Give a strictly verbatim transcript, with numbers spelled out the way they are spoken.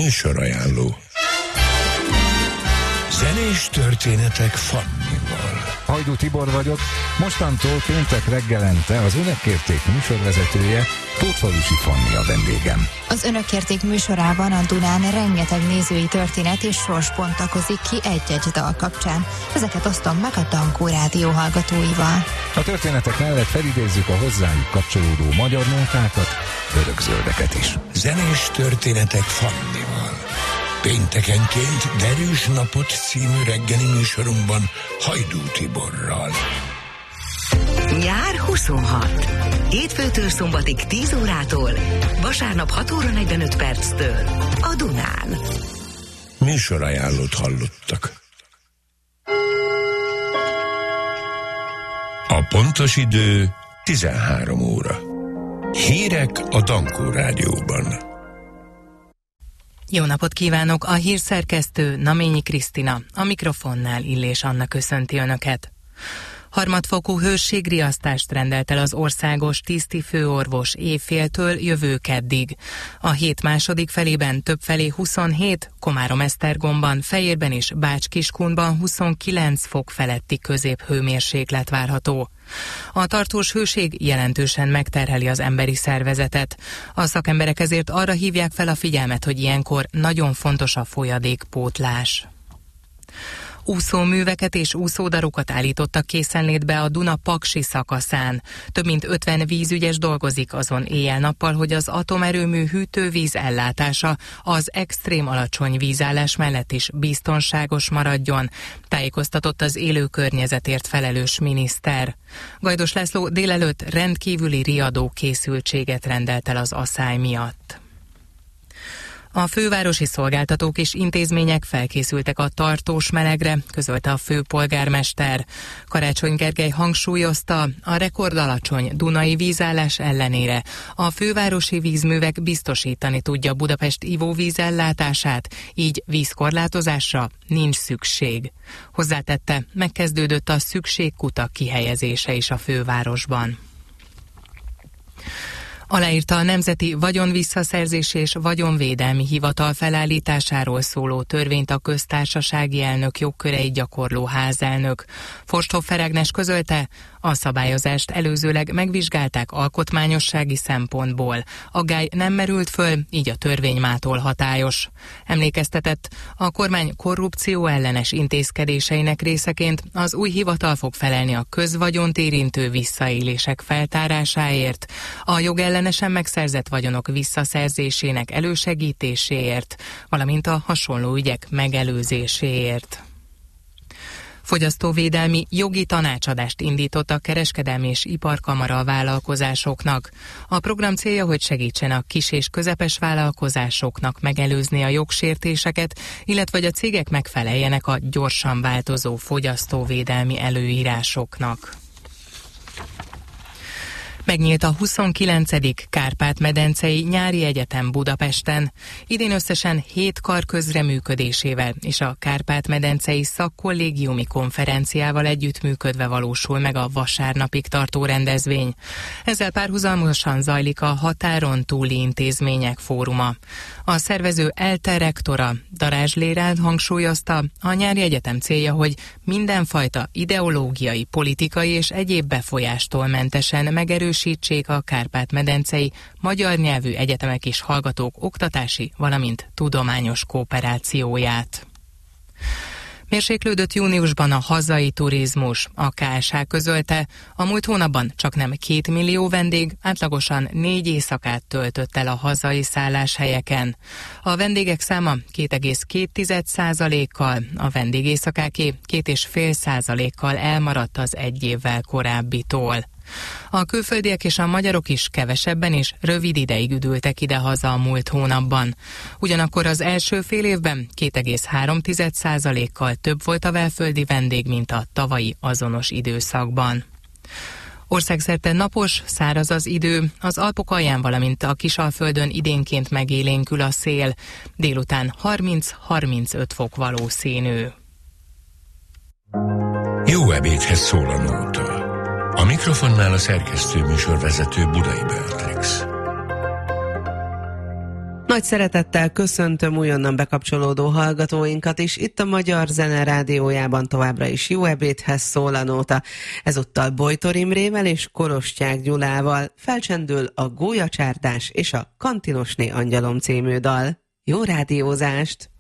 Műsorajánló. Zenés történetek Fannival. Hajdú Tibor vagyok, mostantól péntek reggelente az Önök Kérték műsorvezetője, Tótfalusi Fanni a vendégem. Az Önök Kérték műsorában a Dunán rengeteg nézői történet és sors bontakozik ki egy-egy dal kapcsán. Ezeket osztom meg a Dankó Rádió hallgatóival. A történetek mellett felidézzük a hozzájuk kapcsolódó magyar nótákat, örökzöldeket is. Zenés történetek Fannival. Péntekenként Derűs napot című reggeli műsorunkban Hajdú Tiborral. Nyár huszonhat. Hétfőtől szombatig tíz órától, vasárnap hat óra negyvenöt perctől a Dunán. Műsorajánlót hallottak. A pontos idő tizenhárom óra. Hírek a Dankó Rádióban. Jó napot kívánok! A hírszerkesztő Naményi Krisztina, a mikrofonnál Illés Anna köszönti Önöket. Harmadfokú hőségriasztást rendelt el az országos tisztifőorvos éjféltől jövő keddig. A hét második felében többfelé huszonhét, Komárom-Esztergomban, Fejérben és Bács-Kiskunban huszonkilenc fok feletti középhőmérséklet várható. A tartós hőség jelentősen megterheli az emberi szervezetet. A szakemberek ezért arra hívják fel a figyelmet, hogy ilyenkor nagyon fontos a folyadékpótlás. Úszóműveket és úszódarokat állítottak készenlétbe a Duna paksi szakaszán. Több mint ötven vízügyes dolgozik azon éjjel-nappal, hogy az atomerőmű hűtővíz ellátása az extrém alacsony vízállás mellett is biztonságos maradjon, tájékoztatott az élő környezetért felelős miniszter. Gajdos László délelőtt rendkívüli riadó készültséget rendelt el az aszály miatt. A fővárosi szolgáltatók és intézmények felkészültek a tartós melegre, közölte a főpolgármester. Karácsony Gergely hangsúlyozta, a rekordalacsony dunai vízállás ellenére a fővárosi vízművek biztosítani tudja Budapest ivóvízellátását, így vízkorlátozásra nincs szükség. Hozzátette, megkezdődött a szükségkutak kihelyezése is a fővárosban. Aláírta a Nemzeti Vagyonvisszaszerzési és Vagyonvédelmi Hivatal felállításáról szóló törvényt a köztársasági elnök jogköreit gyakorló házelnök. Forsthofer Ágnes közölte, a szabályozást előzőleg megvizsgálták alkotmányossági szempontból. Aggály nem merült föl, így a törvény mától hatályos. Emlékeztetett, a kormány korrupció ellenes intézkedéseinek részeként az új hivatal fog felelni a közvagyont érintő visszaélések feltárásáért, a jogellenesen megszerzett vagyonok visszaszerzésének elősegítéséért, valamint a hasonló ügyek megelőzéséért. Fogyasztóvédelmi jogi tanácsadást indított a Kereskedelmi és Iparkamara a vállalkozásoknak. A program célja, hogy segítsen a kis és közepes vállalkozásoknak megelőzni a jogsértéseket, illetve hogy a cégek megfeleljenek a gyorsan változó fogyasztóvédelmi előírásoknak. Megnyílt a huszonkilencedik Kárpát-medencei Nyári Egyetem Budapesten. Idén összesen hét kar közreműködésével és a Kárpát-medencei szakkollégiumi konferenciával együttműködve valósul meg a vasárnapig tartó rendezvény. Ezzel párhuzamosan zajlik a Határon túli intézmények fóruma. A szervező ELTE rektora, Darázs Lérád hangsúlyozta, a Nyári Egyetem célja, hogy mindenfajta ideológiai, politikai és egyéb befolyástól mentesen megerősítsék a Kárpát-medencei magyar nyelvű egyetemek és hallgatók oktatási, valamint tudományos kooperációját. Mérséklődött júniusban a hazai turizmus. A ká es há közölte, a múlt hónapban csaknem két millió vendég átlagosan négy éjszakát töltött el a hazai szálláshelyeken. A vendégek száma két egész két százalékkal, a vendégéjszakáké két egész öt százalékkal elmaradt az egy évvel korábbitól. A külföldiek és a magyarok is kevesebben és rövid ideig üdültek ide-haza a múlt hónapban. Ugyanakkor az első fél évben két egész három százalékkal több volt a belföldi vendég, mint a tavalyi azonos időszakban. Országszerte napos, száraz az idő, az Alpok alján, valamint a Kisalföldön idénként megélénkül a szél. Délután harminc-harmincöt fok valószínű. Jó ebédhez szól a nóta. A mikrofonnál a szerkesztő műsorvezető Budai Beatrix. Nagy szeretettel köszöntöm újonnan bekapcsolódó hallgatóinkat is. Itt a Magyar Zene Rádiójában továbbra is Jó ebédhez szól a nóta. Ezúttal Bojtor Imrével és Korostyák Gyulával felcsendül a Gólyacsárdás és a Kantinosné Angyalom című dal. Jó rádiózást!